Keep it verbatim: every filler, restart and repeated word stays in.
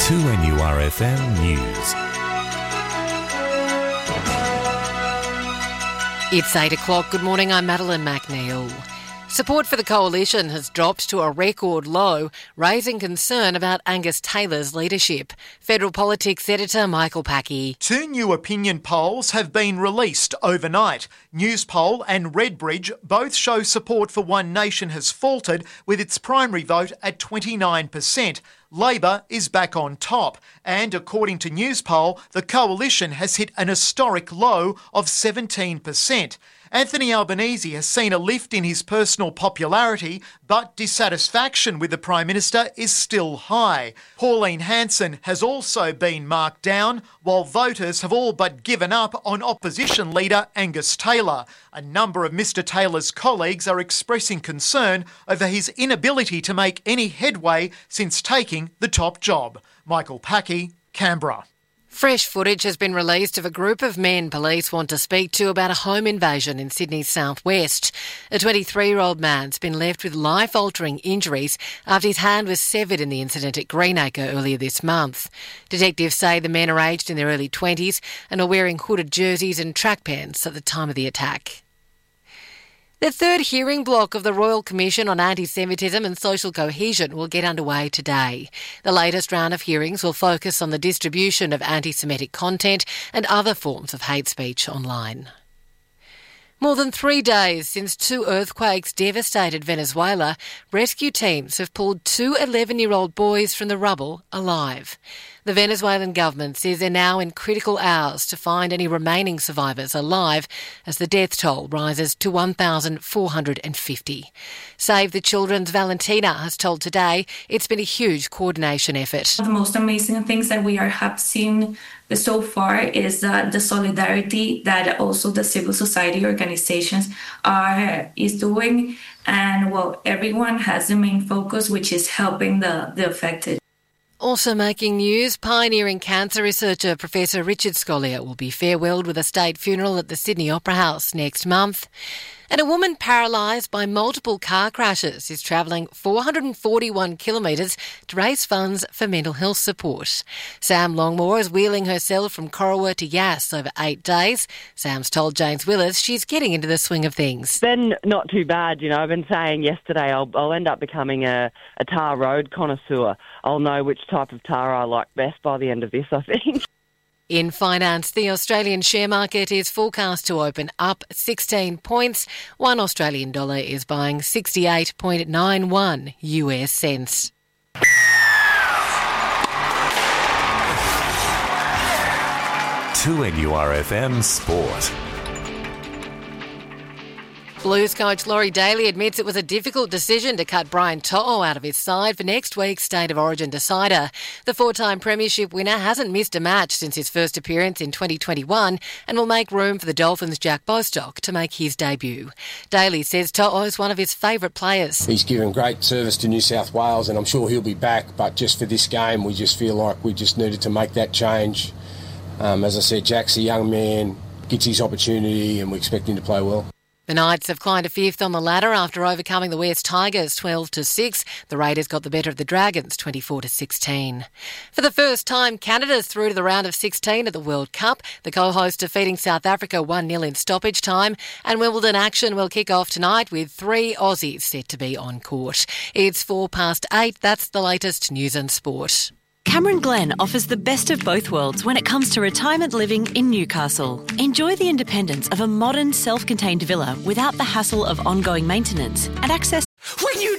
two N U R F M News. It's eight o'clock. Good morning, I'm Madeline McNeil. Support for the coalition has dropped to a record low, raising concern about Angus Taylor's leadership. Federal Politics editor Michael Packey. Two new opinion polls have been released overnight. Newspoll and Redbridge both show support for One Nation has faltered, with its primary vote at twenty-nine percent. Labor is back on top, and according to Newspoll, the coalition has hit an historic low of seventeen percent. Anthony Albanese has seen a lift in his personal popularity, but dissatisfaction with the Prime Minister is still high. Pauline Hanson has also been marked down, while voters have all but given up on opposition leader Angus Taylor. A number of Mr Taylor's colleagues are expressing concern over his inability to make any headway since taking the top job. Michael Packey, Canberra. Fresh footage has been released of a group of men police want to speak to about a home invasion in Sydney's southwest. A twenty-three-year-old man's been left with life-altering injuries after his hand was severed in the incident at Greenacre earlier this month. Detectives say the men are aged in their early twenties and are wearing hooded jerseys and track pants at the time of the attack. The third hearing block of the Royal Commission on Anti-Semitism and Social Cohesion will get underway today. The latest round of hearings will focus on the distribution of anti-Semitic content and other forms of hate speech online. More than three days since two earthquakes devastated Venezuela, rescue teams have pulled two eleven-year-old boys from the rubble alive. The Venezuelan government says they're now in critical hours to find any remaining survivors alive as the death toll rises to one thousand four hundred fifty. Save the Children's Valentina has told Today it's been a huge coordination effort. The most amazing things that we are have seen so far is uh, the solidarity that also the civil society organizations are is doing, and well, everyone has the main focus, which is helping the, the affected. Also making news, pioneering cancer researcher Professor Richard Scolyer will be farewelled with a state funeral at the Sydney Opera House next month. And a woman paralysed by multiple car crashes is travelling four hundred forty-one kilometres to raise funds for mental health support. Sam Longmore is wheeling herself from Corowa to Yass over eight days. Sam's told James Willis she's getting into the swing of things. Been not too bad, you know. I've been saying yesterday I'll, I'll end up becoming a, a tar road connoisseur. I'll know which type of tar I like best by the end of this, I think. In finance, the Australian share market is forecast to open up sixteen points. One Australian dollar is buying sixty-eight point nine one U S cents. two N U R F M Sport. Blues coach Laurie Daly admits it was a difficult decision to cut Brian To'o out of his side for next week's State of Origin decider. The four-time premiership winner hasn't missed a match since his first appearance in twenty twenty-one and will make room for the Dolphins' Jack Bostock to make his debut. Daly says To'o is one of his favourite players. He's given great service to New South Wales and I'm sure he'll be back, but just for this game we just feel like we just needed to make that change. Um, as I said, Jack's a young man, gets his opportunity and we expect him to play well. The Knights have climbed to fifth on the ladder after overcoming the West Tigers twelve to six. The Raiders got the better of the Dragons twenty-four to sixteen. For the first time, Canada's through to the round of sixteen at the World Cup. The co-host defeating South Africa one nil in stoppage time. And Wimbledon action will kick off tonight with three Aussies set to be on court. It's four past eight. That's the latest news and sport. Cameron Glen offers the best of both worlds when it comes to retirement living in Newcastle. Enjoy the independence of a modern, self-contained villa without the hassle of ongoing maintenance and access